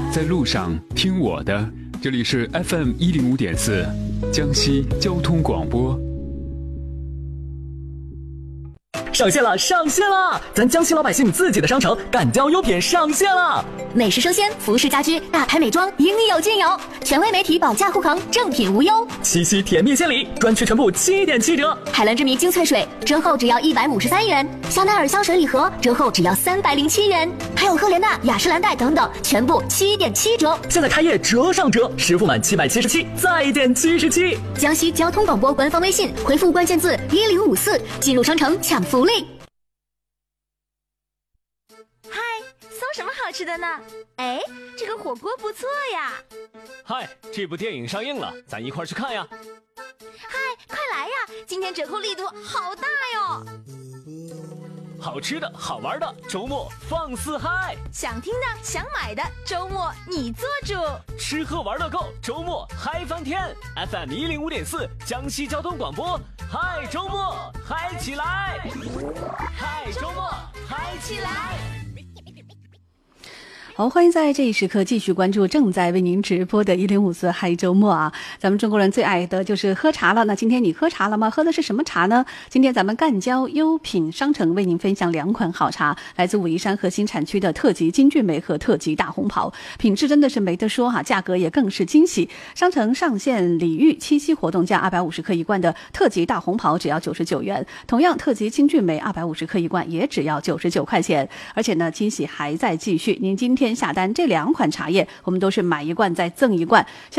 在路上听我的，这里是 FM105.4 江西交通广播。 上线了，上线了！咱江西老百姓自己的商城敢交优品上线了。 美食生鲜、服饰家居、大牌美妆，应有尽有。权威媒体保价护航，正品无忧。 七夕甜蜜献礼，专区全部7.7折。 海蓝之谜精粹水折后只要153元，香奈儿香水礼盒折后只要307元，还有赫莲娜、雅诗兰黛等等，全部7.7折。 现在开业折上折，实付满777再减77。 江西交通广播官方微信回复关键字1054，进入商城抢福利。 搜什么好吃的呢？哎，这个火锅不错呀！ 嗨，这部电影上映了，咱一块去看呀！ 嗨，快来呀！今天折扣力度好大哟！ 好吃的好玩的，周末放肆嗨！ 想听的想买的，周末你做主。 吃喝玩乐购，周末嗨翻天 ！FM105.4 江西交通广播，嗨周末嗨起来！嗨周末嗨起来！ 好，欢迎在这一时刻继续关注正在为您直播的105.4嗨周末啊！咱们中国人最爱的就是喝茶了。那今天你喝茶了吗？喝的是什么茶呢？今天咱们赣交优品商城为您分享2款好茶，来自武夷山核心产区的特级金骏眉和特级大红袍，品质真的是没得说哈，价格也更是惊喜。商城上线礼遇七夕活动价250克一罐的特级大红袍只要99元，同样特级金骏眉250克一罐也只要99块钱。而且呢，惊喜还在继续，您今天下单这2款茶叶，我们都是买一罐再赠一罐。